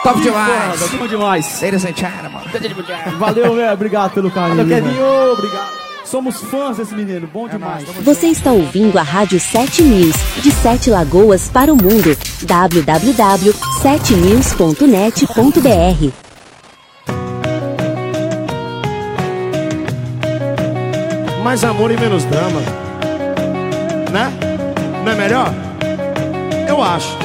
top demais. Bom demais. Ladies and gentlemen. Valeu, velho. Obrigado pelo carinho. Valeu, irmão. Kevinho. Obrigado. Somos fãs desse menino. Bom demais. Você está ouvindo a Rádio 7 News, de 7 Lagoas para o mundo. www.7news.net.br. Mais amor e menos drama, né? Não é melhor? Eu acho.